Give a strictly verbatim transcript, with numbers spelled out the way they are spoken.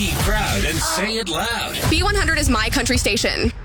Be proud and say it loud. B one hundred is my country station.